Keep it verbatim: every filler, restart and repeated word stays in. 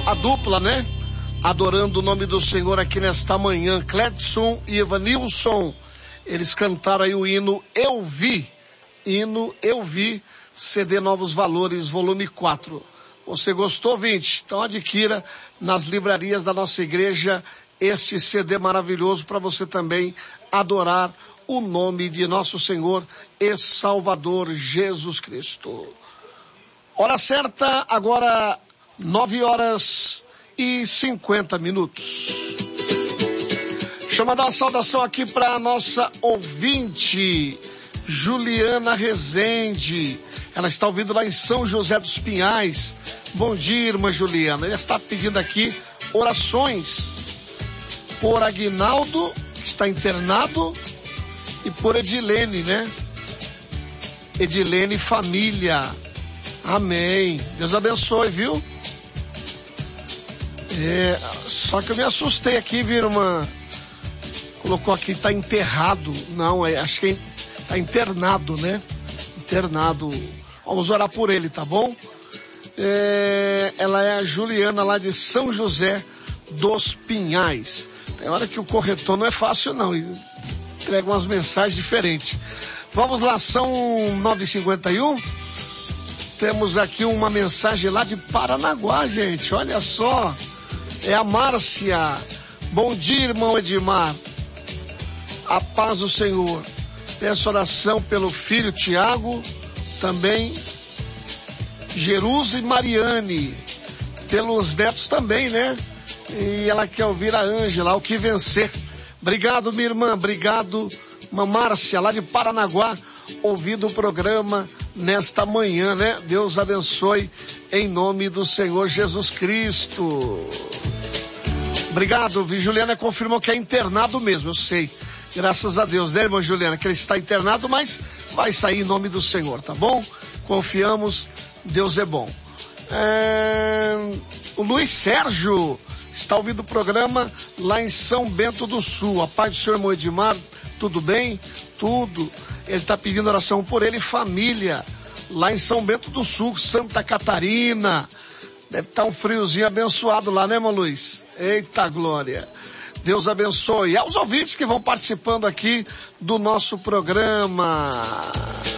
a dupla, né? Adorando o nome do Senhor aqui nesta manhã, Cledson e Evanilson. Eles cantaram aí o hino Eu Vi, hino Eu Vi, C D Novos Valores, volume quatro. Você gostou, ouvinte? Então adquira nas livrarias da nossa igreja este C D maravilhoso para você também adorar o nome de nosso Senhor e Salvador Jesus Cristo. Hora certa, agora nove horas e cinquenta minutos. Deixa eu mandar uma saudação aqui para a nossa ouvinte, Juliana Rezende. Ela está ouvindo lá em São José dos Pinhais. Bom dia, irmã Juliana. Ela está pedindo aqui orações por Aguinaldo, que está internado, e por Edilene, né? Edilene família. Amém. Deus abençoe, viu? É, só que eu me assustei aqui, viu, irmã? Colocou aqui, tá enterrado. Não, é, acho que tá internado, né? Internado. Vamos orar por ele, tá bom? É, ela é a Juliana lá de São José dos Pinhais. Tem hora que o corretor não é fácil, não. Entrega umas mensagens diferentes. Vamos lá, são nove e cinquenta e um. Temos aqui uma mensagem lá de Paranaguá, gente. Olha só. É a Márcia. Bom dia, irmão Edmar. A paz do Senhor. Peço oração pelo filho Tiago, também Jerusa e Mariane. Pelos netos também, né? E ela quer ouvir a Ângela, o que vencer. Obrigado, minha irmã. Obrigado, Márcia, lá de Paranaguá, ouvindo o programa nesta manhã, né? Deus abençoe em nome do Senhor Jesus Cristo. Obrigado, vi. Juliana confirmou que é internado mesmo, eu sei. Graças a Deus, né, irmã Juliana, que ele está internado, mas vai sair em nome do Senhor, tá bom? Confiamos, Deus é bom. É... O Luiz Sérgio está ouvindo o programa lá em São Bento do Sul. A paz do Senhor, irmão Edmar, tudo bem? Tudo. Ele está pedindo oração por ele e família, lá em São Bento do Sul, Santa Catarina. Deve estar um friozinho abençoado lá, né, irmão Luiz? Eita glória. Deus abençoe. E aos ouvintes que vão participando aqui do nosso programa.